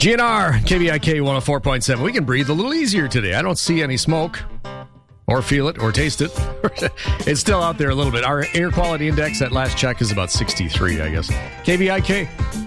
GNR, KBIK 104.7. We can breathe a little easier today. I don't see any smoke or feel it or taste it. It's still out there a little bit. Our air quality index at last check is about 63, I guess. KBIK.